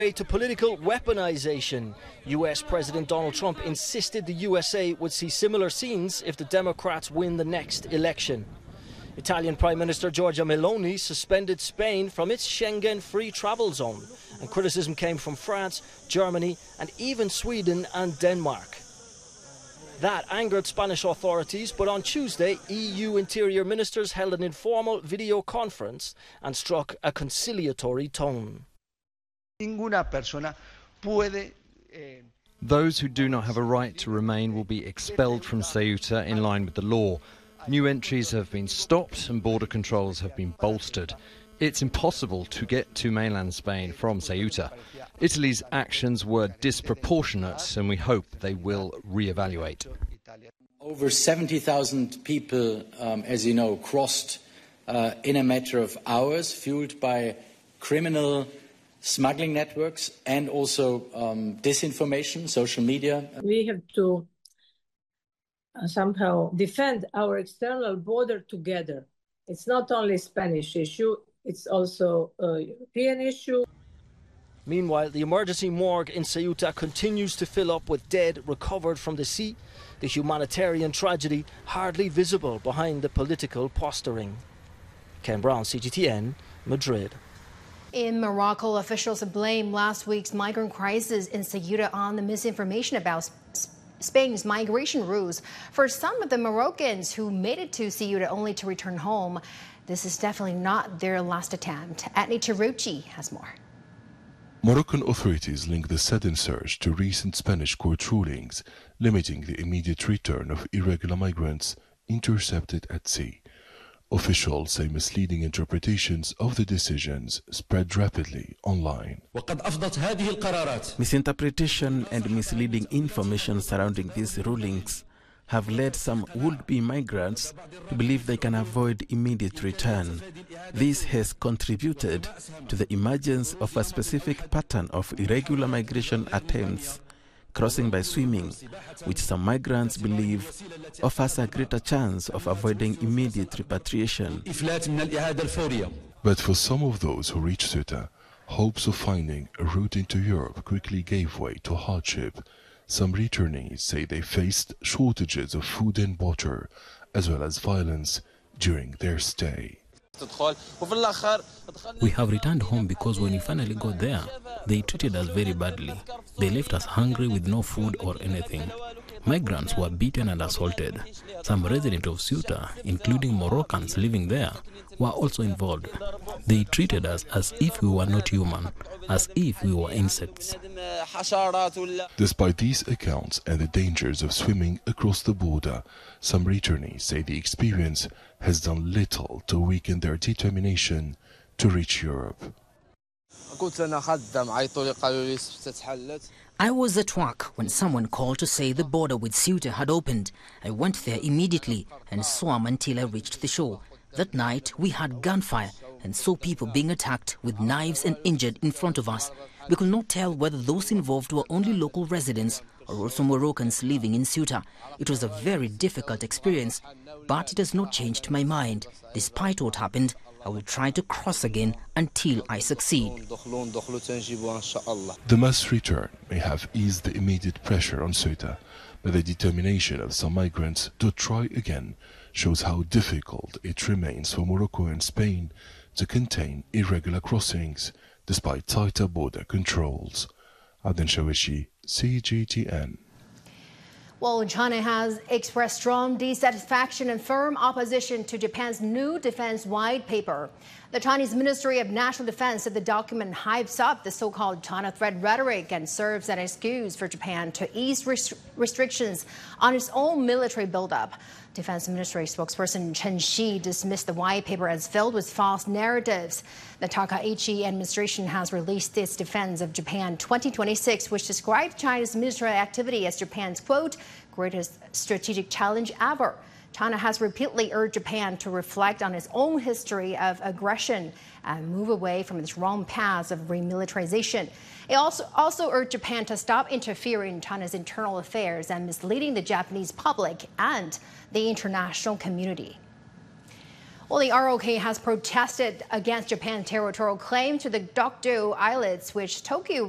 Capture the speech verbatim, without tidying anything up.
To political weaponization, U S President Donald Trump insisted the U S A would see similar scenes if the Democrats win the next election. Italian Prime Minister Giorgia Meloni suspended Spain from its Schengen free travel zone, and criticism came from France, Germany and even Sweden and Denmark. That angered Spanish authorities, but on Tuesday, E U interior ministers held an informal video conference and struck a conciliatory tone. Those who do not have a right to remain will be expelled from Ceuta in line with the law. New entries have been stopped and border controls have been bolstered. It's impossible to get to mainland Spain from Ceuta. Italy's actions were disproportionate and we hope they will re-evaluate. Over seventy thousand people, um, as you know, crossed uh, in a matter of hours, fueled by criminal smuggling networks and also um, disinformation, social media. We have to uh, somehow defend our external border together. It's not only a Spanish issue, it's also a European issue. Meanwhile, the emergency morgue in Ceuta continues to fill up with dead recovered from the sea, the humanitarian tragedy hardly visible behind the political posturing. Ken Brown, C G T N, Madrid. In Morocco, officials blame last week's migrant crisis in Ceuta on the misinformation about Spain's migration rules. For some of the Moroccans who made it to Ceuta only to return home, this is definitely not their last attempt. Atni Tarucci has more. Moroccan authorities link the sudden surge to recent Spanish court rulings limiting the immediate return of irregular migrants intercepted at sea. Officials say misleading interpretations of the decisions spread rapidly online. Misinterpretation and misleading information surrounding these rulings have led some would-be migrants to believe they can avoid immediate return. This has contributed to the emergence of a specific pattern of irregular migration attempts, crossing by swimming, which some migrants believe offers a greater chance of avoiding immediate repatriation. But for some of those who reach Ceuta, hopes of finding a route into Europe quickly gave way to hardship. Some returnees say they faced shortages of food and water, as well as violence during their stay. We have returned home because when we finally got there, they treated us very badly. They left us hungry with no food or anything. Migrants were beaten and assaulted. Some residents of Ceuta, including Moroccans living there, were also involved. They treated us as if we were not human, as if we were insects. Despite these accounts and the dangers of swimming across the border, some returnees say the experience has done little to weaken their determination to reach Europe. I was at work when someone called to say the border with Ceuta had opened. I went there immediately and swam until I reached the shore. That night we had gunfire and saw people being attacked with knives and injured in front of us. We could not tell whether those involved were only local residents or also Moroccans living in Ceuta. It was a very difficult experience, but it has not changed my mind. Despite what happened, I will try to cross again until I succeed. The mass return may have eased the immediate pressure on Ceuta, but the determination of some migrants to try again shows how difficult it remains for Morocco and Spain to contain irregular crossings despite tighter border controls. Aden Shawishi, C G T N. Well, China has expressed strong dissatisfaction and firm opposition to Japan's new defense white paper. The Chinese Ministry of National Defense said the document hypes up the so-called China threat rhetoric and serves as an excuse for Japan to ease rest restrictions on its own military buildup. Defense Ministry spokesperson Chen Shi dismissed the white paper as filled with false narratives. The Takaichi administration has released its defense of Japan twenty twenty-six, which described China's military activity as Japan's, quote, greatest strategic challenge ever. China has repeatedly urged Japan to reflect on its own history of aggression and move away from its wrong paths of remilitarization. It also, also urged Japan to stop interfering in China's internal affairs and misleading the Japanese public and the international community. Well, the R O K has protested against Japan's territorial claim to the Dokdo Islets, which Tokyo